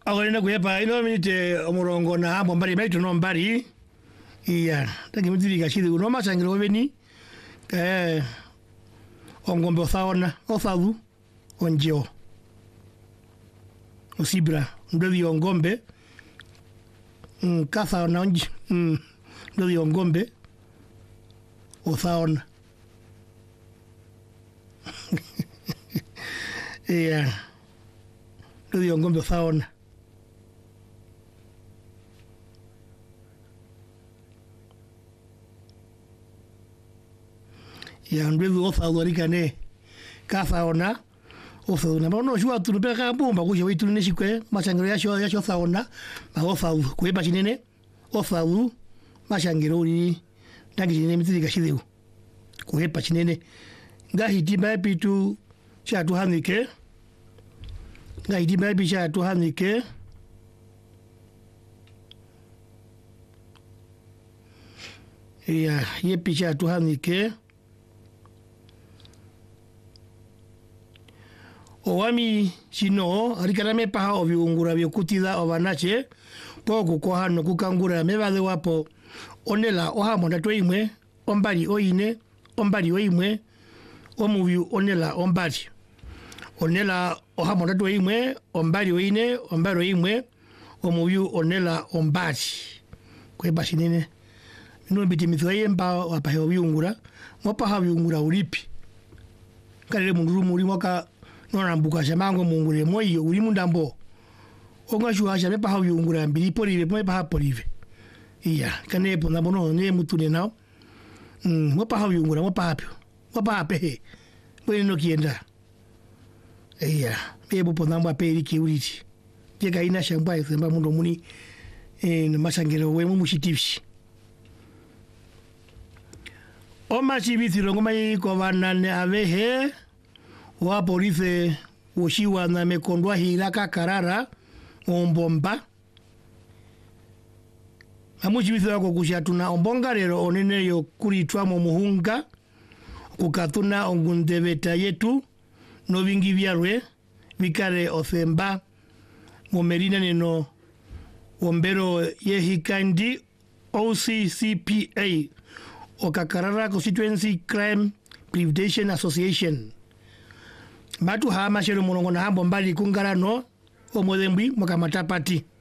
Agora kuyepa ino minite omurongo na ambo mbali baitu no mbali. Iya, taki mutiri kashidi unoma sangiro beni. Ongombe othaðu onjeo. Osibra ndothi ongombe. Katha na onji. Ndothi ongombe othaona. Iya. Ndothi ongombe othaona. Ya ndothi othaðu rikane kathaona. Othauna no shua tulupeka bomba kuja witu neshikwe machangiro yasho thaona ma othaðu kuepa chinene othaðu machangiro uri ndagi chinene mitiri kashideu kuepa chinene ngahiti bapi tu cha tuhanike ngahiti bapi cha tuhanike ya yepi cha tuhanike Owami chino arikarame paha oviungura vyokutida ovanache poku kohano kukangura mevade wapo onela ohamona toimwe ombali oimwe omuvi onela ombali onela ohamona toimwe ombali oimwe omuvi onela ombali kweba shinene no biti mithoye mba wapahe oviungura mopaha viungura ulipi kalele mundu muri mwaka Norambuka shamango mungure moyo uri mundambo ongashuha shabe paha yungura mbili polive moyo paha polive iya kane ponda bono ne mutune nao mo paha yungura mo paha pe bueno kienda iya bebo ponda mba pe iki uriti pega ina shamba semba mundo muni no masangero we mushitivishi o machibiti ngoma iko banane avehe wa police woshiwa na mekondwa hilaka karara ombomba amuchibitho yako kushatuna ombonga lero onene yo kulitwa mu muhunga kukatuna ongundebeta yetu no bingi byarwe bikare othemba mu merina neno ombero yehikandi OCCPA okakarara Constituency Crime Prevention Association Matu hama shelo monongo na hambo mbali kungarano omodembwi mwakamatapati.